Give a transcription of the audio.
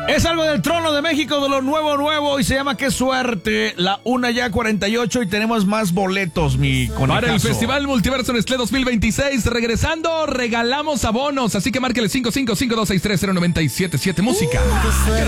Es algo del Trono de México, de lo nuevo, y se llama Qué Suerte. La 1:48 y tenemos más boletos, mi conejazo. Para el Festival Multiverso Nestlé 2026, regresando, regalamos abonos, así que márquele 5552630977 música.